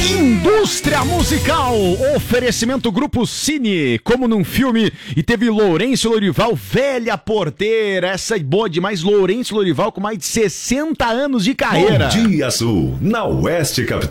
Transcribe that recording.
Indústria musical, oferecimento Grupo Cine, como num filme, e teve Lourenço Lorival, velha porteira, essa é boa demais, Lourenço Lorival com mais de 60 anos de carreira. Bom Dia Sul, na Oeste Capital.